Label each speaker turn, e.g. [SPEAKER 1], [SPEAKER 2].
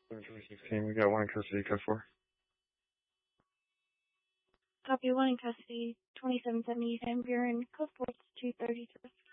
[SPEAKER 1] 2016, we got one in custody, code 4.
[SPEAKER 2] Copy, one in custody, 2770 Van Buren, code 4 233.